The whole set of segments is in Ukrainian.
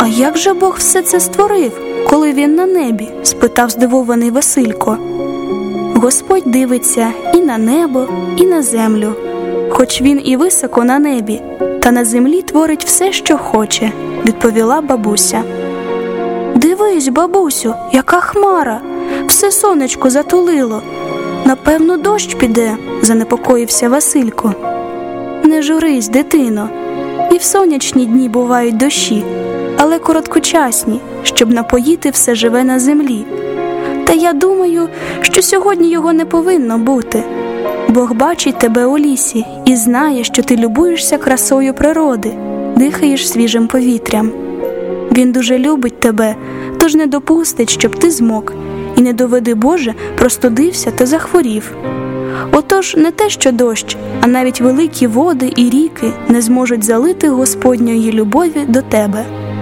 «А як же Бог все це створив, коли він на небі?» – спитав здивований Василько. «Господь дивиться і на небо, і на землю. Хоч він і високо на небі, та на землі творить все, що хоче», – відповіла бабуся. «Дивись, бабусю, яка хмара! Все сонечко затулило. Напевно, дощ піде», – занепокоївся Василько. «Не журись, дитино. І в сонячні дні бувають дощі, але короткочасні, щоб напоїти все живе на землі. Та я думаю, що сьогодні його не повинно бути. Бог бачить тебе у лісі і знає, що ти любуєшся красою природи, дихаєш свіжим повітрям. Він дуже любить тебе, тож не допустить, щоб ти змок, і не доведи Боже, простудився та захворів. Отож, не те що дощ, а навіть великі води і ріки не зможуть залити Господньої любові до тебе.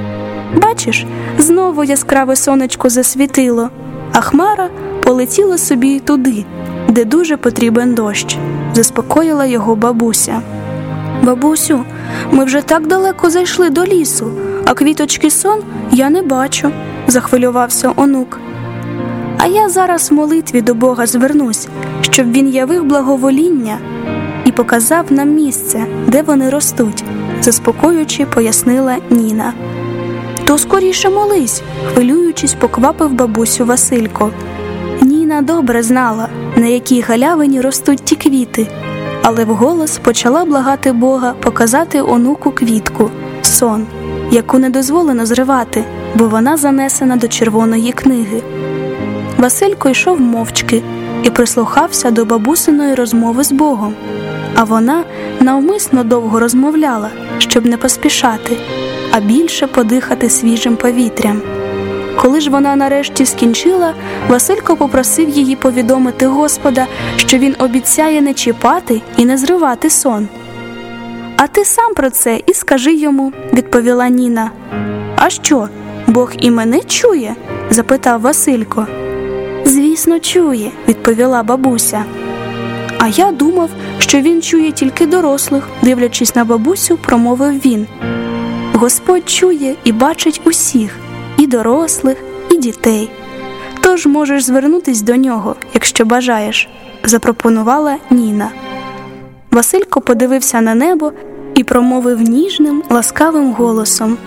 Бачиш, знову яскраве сонечко засвітило, а хмара полетіла собі туди, де дуже потрібен дощ», – заспокоїла його бабуся. «Бабусю, ми вже так далеко зайшли до лісу, а квіточки сон я не бачу», – захвилювався онук. «А я зараз в молитві до Бога звернусь, щоб він явив благовоління і показав нам місце, де вони ростуть», – заспокоюючи пояснила Ніна. «То скоріше молись», – хвилюючись, поквапив бабусю Василько. Ніна добре знала, на якій галявині ростуть ті квіти, але вголос почала благати Бога показати онуку квітку – сон, яку не дозволено зривати, бо вона занесена до червоної книги. Василько йшов мовчки і прислухався до бабусиної розмови з Богом, а вона навмисно довго розмовляла, щоб не поспішати, а більше подихати свіжим повітрям. Коли ж вона нарешті скінчила, Василько попросив її повідомити Господа, що він обіцяє не чіпати і не зривати сон. «А ти сам про це і скажи йому», – відповіла Ніна. «А що, Бог і мене чує?» – запитав Василько. «Звісно, чує», – відповіла бабуся. «А я думав, що він чує тільки дорослих», – дивлячись на бабусю, промовив він. «Господь чує і бачить усіх, і дорослих, і дітей. Тож можеш звернутись до нього, якщо бажаєш», – запропонувала Ніна. Василько подивився на небо і промовив ніжним, ласкавим голосом: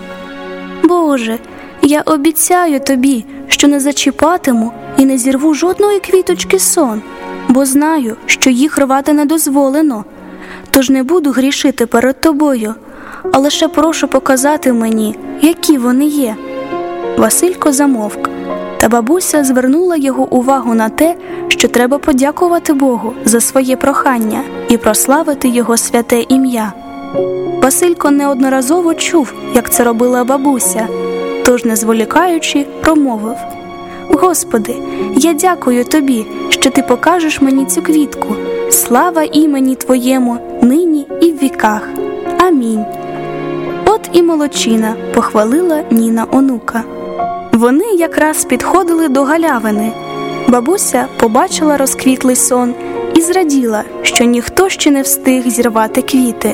«Боже, я обіцяю тобі, що не зачіпатиму і не зірву жодної квіточки сон, бо знаю, що їх рвати не дозволено. Тож не буду грішити перед тобою, а лише прошу показати мені, які вони є». Василько замовк, та бабуся звернула його увагу на те, що треба подякувати Богу за своє прохання і прославити його святе ім'я. Василько неодноразово чув, як це робила бабуся, тож, не зволікаючи, промовив: «Господи, я дякую Тобі, що Ти покажеш мені цю квітку. Слава імені Твоєму, нині і в віках. Амінь». «От і молодчина», – похвалила Ніна онука. Вони якраз підходили до галявини. Бабуся побачила розквітлий сон і зраділа, що ніхто ще не встиг зірвати квіти.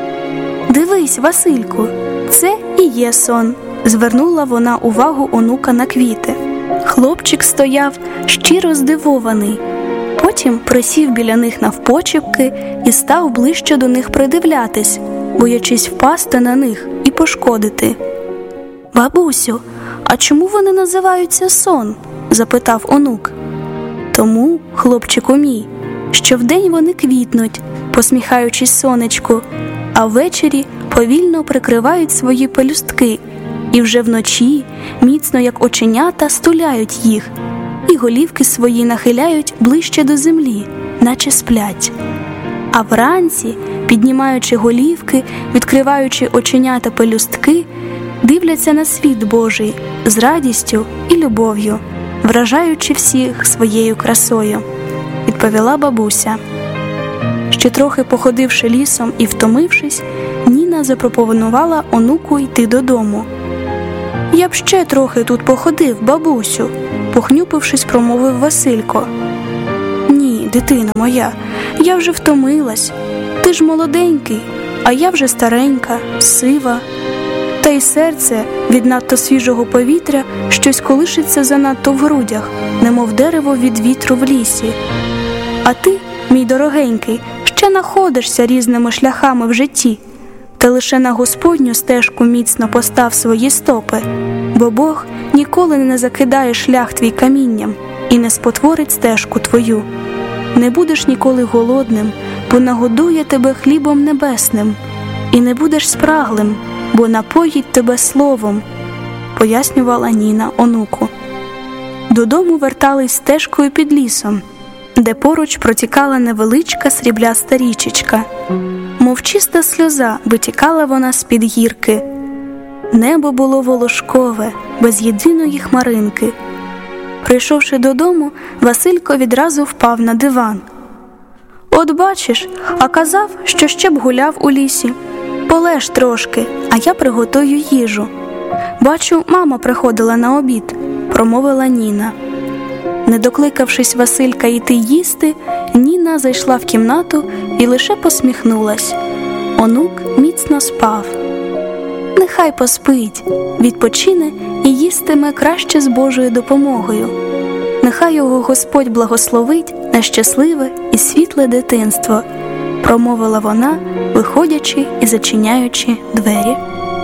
«Дивись, Васильку, це і є сон», – звернула вона увагу онука на квіти. Хлопчик стояв щиро здивований. Потім присів біля них навпочепки і став ближче до них придивлятись, боячись впасти на них і пошкодити. «Бабусю, а чому вони називаються сон?» – запитав онук. «Тому, хлопчику мій, що вдень вони квітнуть, посміхаючись сонечку, а ввечері повільно прикривають свої пелюстки, і вже вночі, міцно як оченята, стуляють їх, і голівки свої нахиляють ближче до землі, наче сплять. А вранці, піднімаючи голівки, відкриваючи оченята пелюстки, дивляться на світ Божий з радістю і любов'ю, вражаючи всіх своєю красою», – відповіла бабуся. Ще трохи походивши лісом і втомившись, Ніна запропонувала онуку йти додому. «Я б ще трохи тут походив, бабусю», – похнюпившись, промовив Василько. «Ні, дитино моя, я вже втомилась. Ти ж молоденький, а я вже старенька, сива. Та й серце від надто свіжого повітря щось колишиться занадто в грудях, немов дерево від вітру в лісі. А ти, мій дорогенький, ще находишся різними шляхами в житті. Та лише на Господню стежку міцно постав свої стопи, бо Бог ніколи не закидає шлях твій камінням і не спотворить стежку твою. Не будеш ніколи голодним, бо нагодує тебе хлібом небесним, і не будеш спраглим, бо напоїть тебе словом, пояснювала Ніна онуку. Додому вертались стежкою під лісом, де поруч протікала невеличка срібляста річечка. Мов чиста сльоза витікала вона з-під гірки. Небо було волошкове, без єдиної хмаринки. Прийшовши додому, Василько відразу впав на диван. «От бачиш, а казав, що ще б гуляв у лісі. Полеж трошки, а я приготую їжу. Бачу, мама приходила на обід», – промовила Ніна. Не докликавшись Василька йти їсти, Ніна зайшла в кімнату і лише посміхнулась. Онук міцно спав. Нехай поспить, відпочине і їстиме краще з Божою допомогою. Нехай його Господь благословить на щасливе і світле дитинство, промовила вона, виходячи і зачиняючи двері.